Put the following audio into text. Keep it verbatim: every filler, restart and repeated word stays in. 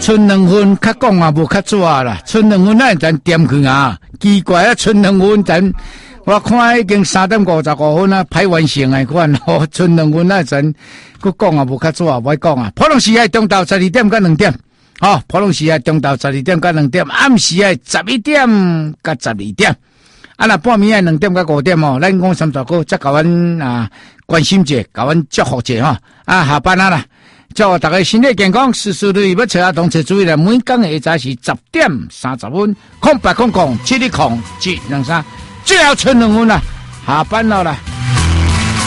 剩两分，较讲啊无较早啦，剩两分咱咱点去啊，奇怪啊，剩两分咱。我看已经三点五十五分啊，排完成的款吼，剩两分啊，咱佫讲啊，无较早啊，无讲啊。普通时啊，中昼十二点到两点，吼、哦，普通时啊，中昼十二点到两点，暗时啊，十一点到十二点，啊，那半暝啊，两點到五點哦，咱講三十個，則甲阮啊關心者，甲阮祝福者吼，啊，下班啊啦，祝大家身體健康，事事如意，要找啊同齊注意啦，每天下晝是十點三十分，空白空空，七里空，七兩三。最後剩兩分啦，下班了啦。